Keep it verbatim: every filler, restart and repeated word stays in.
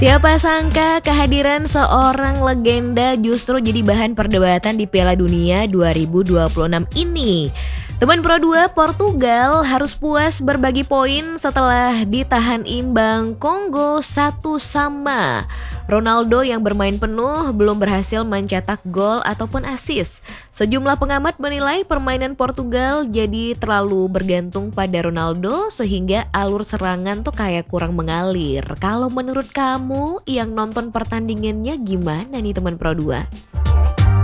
Siapa sangka kehadiran seorang legenda justru jadi bahan perdebatan di Piala Dunia dua ribu dua puluh enam ini. Teman Pro dua Portugal harus puas berbagi poin setelah ditahan imbang Kongo satu sama. Ronaldo yang bermain penuh belum berhasil mencetak gol ataupun assist. Sejumlah pengamat menilai permainan Portugal jadi terlalu bergantung pada Ronaldo sehingga alur serangan tuh kayak kurang mengalir. Kalau menurut kamu yang nonton pertandingannya gimana nih teman Pro dua?